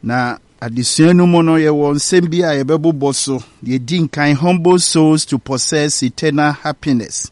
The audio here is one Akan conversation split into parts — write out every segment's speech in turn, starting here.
Na adisuanu mo no ye won sembi a yebebo so ye din kan humble souls to possess eternal happiness.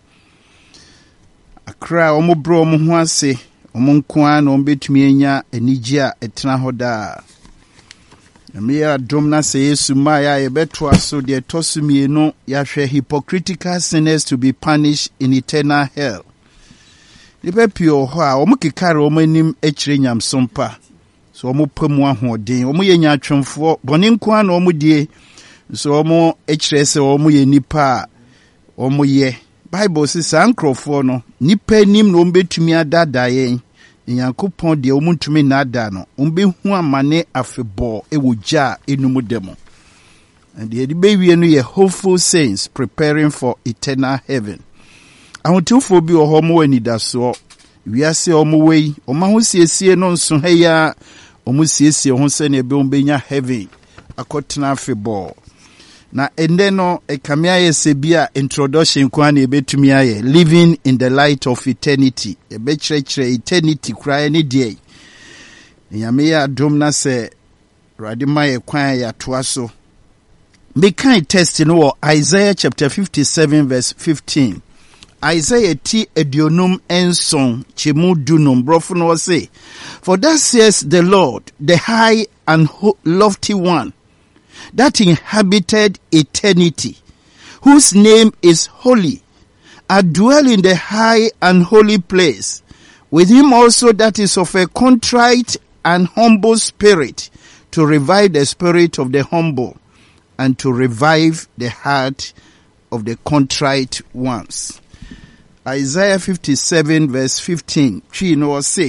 Akra omo bro omo ho ase omo nkoa na ombetumi enya anigye a etena hoda. Emia dom na se Yesu ma ya yebeto aso de tosumienu ya hwe hypocritical sinners to be punished in eternal hell. Libe pio ho a omo kikare omo anim ekire nyamsompa. So omo pamu ahoden omo ye nyatwemfo bone nkoa na omo die. So omo ekire se omo ye nipa omo ye. Bible says ankrofo no nipa nim no ombetumi adada yen. Nyankopon de omuntumi nada no ombehu amane afebo ewogya enumu demo. And the baby no ye hopeful saints preparing for eternal heaven. Ahotufo bi ohomo anidaso wiase omo wei omaho siesie no nso heya omo siesie ho se ne be ombenya heaven akotena afebo. Na ende no ekamia yesebia introduction kwa na ebetumi aye living in the light of eternity ebechire eternity kra ni die nyame ya dom na se radima ye kwan ya toaso me kan test no Isaiah chapter 57 verse 15. Isaiah ti edionum enson chemu dunum brofo no say, for that says the Lord, the high and lofty one, that inhabited eternity, whose name is holy, I dwell in the high and holy place, with him also that is of a contrite and humble spirit, to revive the spirit of the humble, and to revive the heart of the contrite ones. Isaiah 57 verse 15. Chi no say,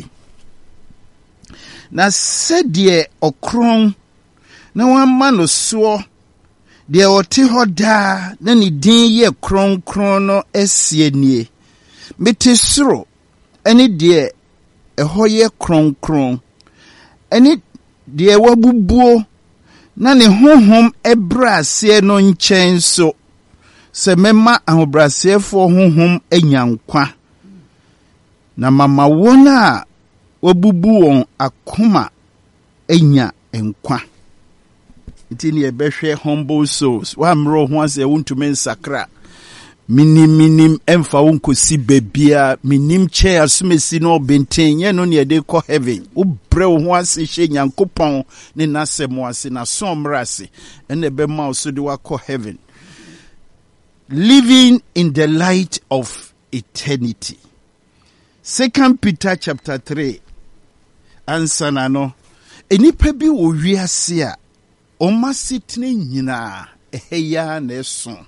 na sedie okron na wamma no so de oti hoda na ni din ye kronkron no esie nie metisro eni de ehoye kronkron eni de wabubuo na ne honhom ebrase no nchen so se mema ahobrase fo honhom enyankwa na mama wona wabubu won akoma enya enkwa. Itini ebehwe humble souls wa mro ho ase wontume nsakra minim emfa wonkosi bebia minim che asumesi no benten ye no ne de ko heaven wo bre ho ase hye nyankopon ne nasemo ase na somra ase ene be ma so de wa ko heaven, living in the light of eternity. 2 Peter chapter 3 answer na no enipa bi wo wiase a omasitne nyina eheya na eso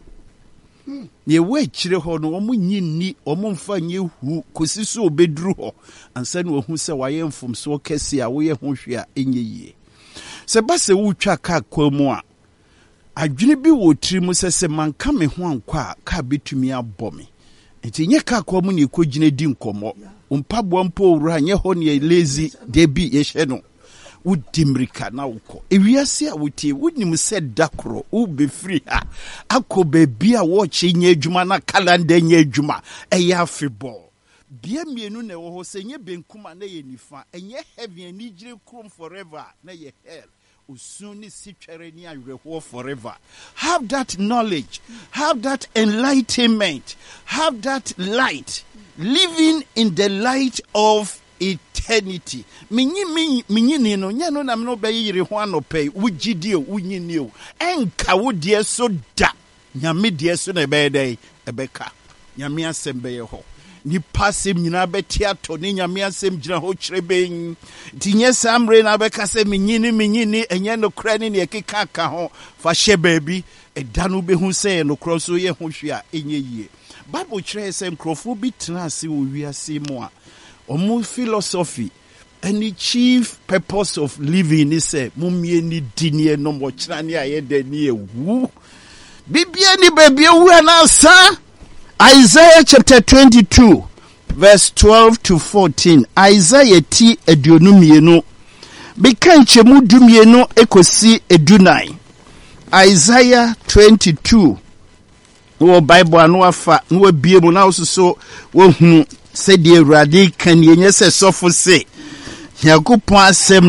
ye we kire ho no omunyi ni omumfa nye hu kosiso obedru ho ansa na ohu se waye mfomso kese a wo ye ho hwe a enye yie se ba se wutwa ka kwamu a adwene bi wo tirimu se manka me ho ankwa ka betumi abomi enti nye ka kwamu ne kogine di nkomo mpabo mpo wura nye ho ne lazy de bi ye hye no udimrika na uko ewiase a wutie wunim se dakro u be free ha akọ bebi a wo che nya adwuma na calendar nya adwuma eya afebọ bia mienu na wo ho se nye benkuma na ye nifa enye heaven ni gire krom forever na ye hell usuni sitwere ni awerho forever. Have that knowledge, have that enlightenment, have that light, living in the light of eternity. Minyi no nya no na me no be yire ho anope wugidie wunyini o enka wo de so da nyame de so na be dey ebeka nyame asem be ye ho ni pasem nyina beti ato ni nyame asem gina ho kireben tinye samre na beka se minyini enye no kra ni ekeka ka ho fa hye baabi edanu be hu se no kro so ye ho hwe a enye yie. Bible kire se nkrofo bi tena ase wo wiase mu a omu philosophy any chief purpose of living is say mumie ni dinie no mo kira ni ayede ni ewu bibia ni baby ewu anasa. Isaiah chapter 22 verse 12 to 14. Isaiah ti eduonumienu bekan chemu dumienu ekosi edunai. Isaiah 22 wo Bible anu afa wo bie mu na osuso wo hu se de Awurade kan yenye se sofo se yakopon asem